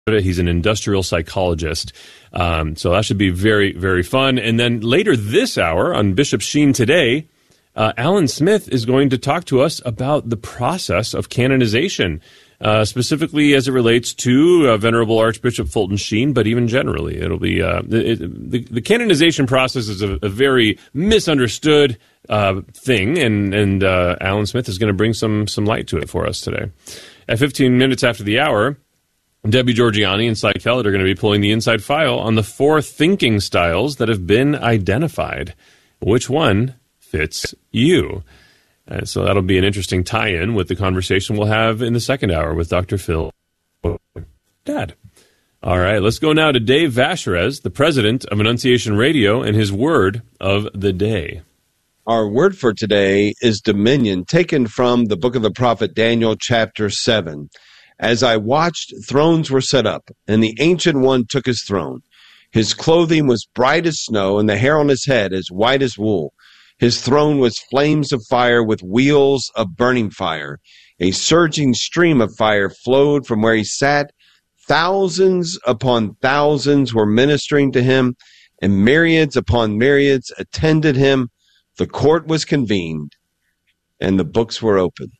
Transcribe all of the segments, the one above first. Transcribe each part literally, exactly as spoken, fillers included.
He's an industrial psychologist. Um, so that should be very, very fun. And then later this hour on Bishop Sheen Today, uh, Alan Smith is going to talk to us about the process of canonization, uh, specifically as it relates to uh, Venerable Archbishop Fulton Sheen, but even generally. It'll be uh, it, the, the canonization process is a, a very misunderstood uh, thing, and, and uh, Alan Smith is going to bring some, some light to it for us today. At fifteen minutes after the hour, Debbie Georgianni and Cy Kellett are going to be pulling the inside file on the four thinking styles that have been identified. Which one fits you? Uh, so that'll be an interesting tie-in with the conversation we'll have in the second hour with Doctor Phil Dad. All right, let's go now to Dave Vacherez, the president of Annunciation Radio, and his word of the day. Our word for today is dominion, taken from the book of the prophet Daniel, chapter seven. As I watched, thrones were set up, and the Ancient One took his throne. His clothing was bright as snow, and the hair on his head as white as wool. His throne was flames of fire with wheels of burning fire. A surging stream of fire flowed from where he sat. Thousands upon thousands were ministering to him, and myriads upon myriads attended him. The court was convened, and the books were opened.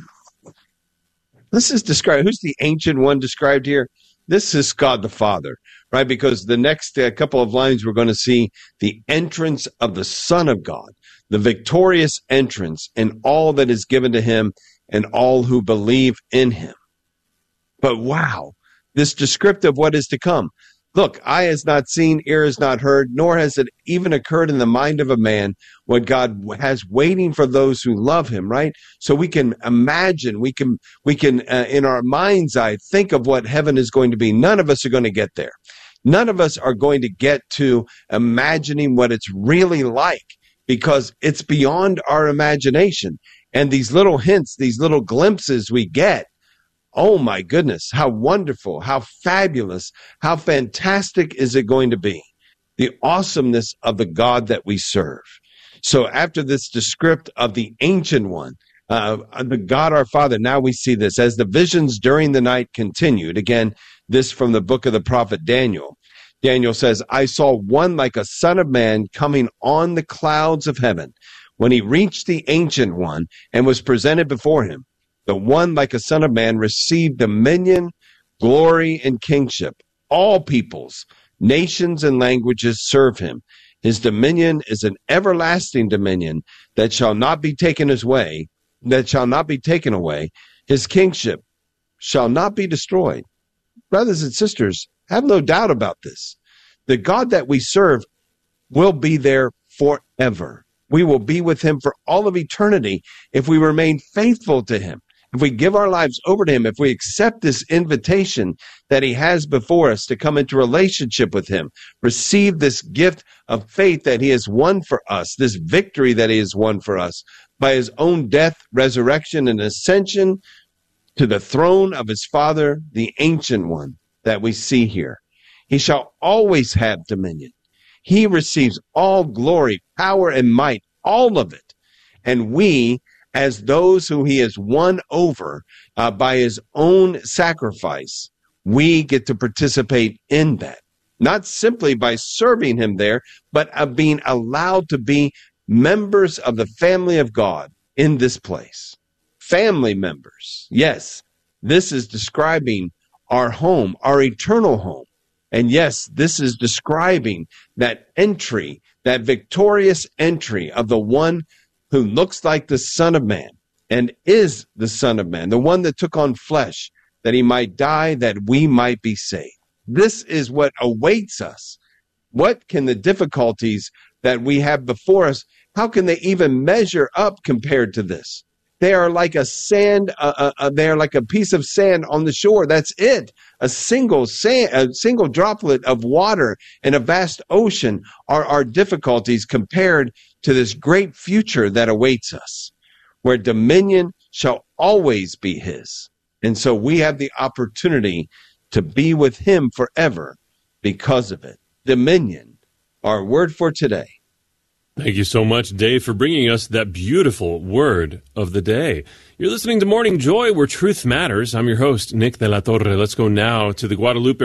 This is described. Who's the Ancient One described here? This is God the Father, right? Because the next uh, couple of lines we're going to see the entrance of the Son of God, the victorious entrance in all that is given to him and all who believe in him. But wow, this descriptive what is to come. Look, eye has not seen, ear has not heard, nor has it even occurred in the mind of a man what God has waiting for those who love him, right? So we can imagine, we can, we can uh, in our mind's eye, think of what heaven is going to be. None of us are going to get there. None of us are going to get to imagining what it's really like because it's beyond our imagination. And these little hints, these little glimpses we get, oh my goodness, how wonderful, how fabulous, how fantastic is it going to be? The awesomeness of the God that we serve. So after this descript of the Ancient One, uh, the God our Father, now we see this. As the visions during the night continued, again, this from the book of the prophet Daniel. Daniel says, I saw one like a son of man coming on the clouds of heaven. When he reached the Ancient One and was presented before him, the one like a son of man received dominion, glory, and kingship. All peoples, nations, and languages serve him. His dominion is an everlasting dominion that shall not be taken away, that shall not be taken away. His kingship shall not be destroyed. Brothers and sisters, have no doubt about this. The God that we serve will be there forever. We will be with him for all of eternity if we remain faithful to him. If we give our lives over to him, if we accept this invitation that he has before us to come into relationship with him, receive this gift of faith that he has won for us, this victory that he has won for us by his own death, resurrection, and ascension to the throne of his Father, the Ancient One that we see here. He shall always have dominion. He receives all glory, power, and might, all of it. And we, as those who he has won over uh, by his own sacrifice, we get to participate in that. Not simply by serving him there, but of being allowed to be members of the family of God in this place. Family members. Yes, this is describing our home, our eternal home. And yes, this is describing that entry, that victorious entry of the one who looks like the Son of Man and is the Son of Man, the one that took on flesh, that he might die, that we might be saved. This is what awaits us. What can the difficulties that we have before us, how can they even measure up compared to this? They are like a sand, uh, uh, uh, they are like a piece of sand on the shore. That's it. A single sand, a single droplet of water in a vast ocean are our difficulties compared to this great future that awaits us, where dominion shall always be his. And so we have the opportunity to be with him forever because of it. Dominion, our word for today. Thank you so much, Dave, for bringing us that beautiful word of the day. You're listening to Morning Joy, where truth matters. I'm your host, Nick de la Torre. Let's go now to the Guadalupe